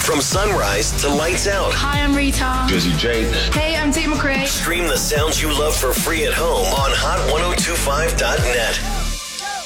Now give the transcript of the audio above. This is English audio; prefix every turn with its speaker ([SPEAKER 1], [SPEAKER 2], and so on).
[SPEAKER 1] From sunrise to lights out.
[SPEAKER 2] Hi, I'm Rita.
[SPEAKER 3] Jesse J.
[SPEAKER 2] Hey, I'm Tate McRae.
[SPEAKER 1] Stream the sounds you love for free at home on hot1025.net.